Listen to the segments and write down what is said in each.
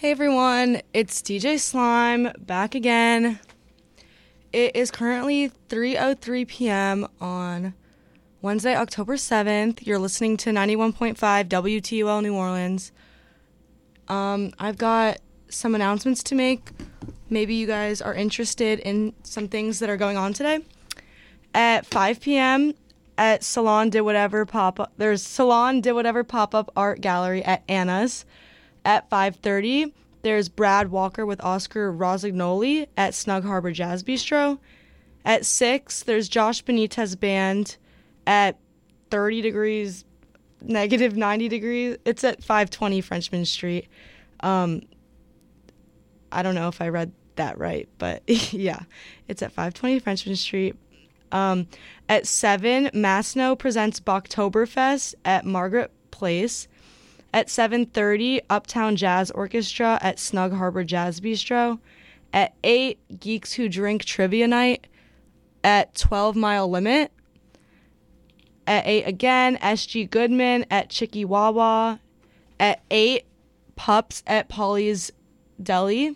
Hey everyone, it's DJ Slime back again. It is currently 3:03 p.m. on Wednesday, October 7th. You're listening to 91.5 WTUL New Orleans. I've got some announcements to make. Maybe you guys are interested in some things that are going on today. At 5 p.m. at Salon Did Whatever Pop-Up, there's Salon Did Whatever Pop-Up Art Gallery at Anna's. At 5:30, there's Brad Walker with Oscar Rossignoli at Snug Harbor Jazz Bistro. At 6, there's Josh Benitez Band at 30 degrees, negative 90 degrees. It's at 520 Frenchman Street. I don't know if I read that right, but yeah, it's at 520 Frenchman Street. At 7, Masno presents Boktoberfest at Margaret Place. At 7:30, Uptown Jazz Orchestra at Snug Harbor Jazz Bistro. At 8, Geeks Who Drink Trivia Night at 12 Mile Limit. At 8 again, S.G. Goodman at Chicky Wawa. At 8, Pups at Polly's Deli.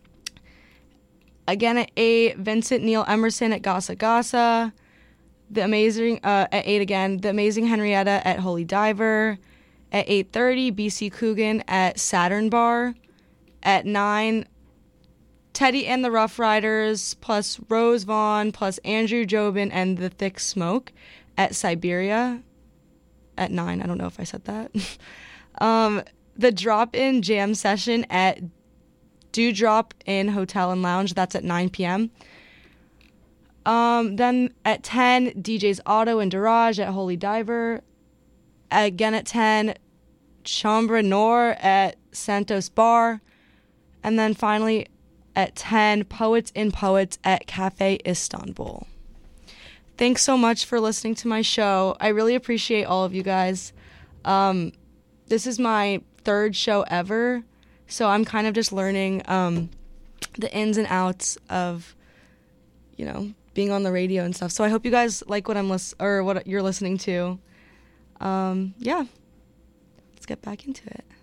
Again at 8, Vincent Neil Emerson at Gasa Gasa. At 8 again, The Amazing Henrietta at Holy Diver. At 8:30, BC Coogan at Saturn Bar. At 9, Teddy and the Rough Riders plus Rose Vaughn plus Andrew Jobin and the Thick Smoke at Siberia. At 9, I don't know if I said that. The Drop-In Jam Session at Dewdrop Inn Hotel and Lounge. That's at 9 p.m. Then at 10, DJ's Auto and Garage at Holy Diver. Again at 10, Chambre Noir at Santos Bar. And then finally at 10, Poets in Poets at Cafe Istanbul. Thanks so much for listening to my show. I really appreciate all of you guys. This is my 3rd show ever, so I'm kind of just learning the ins and outs of, being on the radio and stuff. So I hope you guys like what what you're listening to. Yeah, let's get back into it.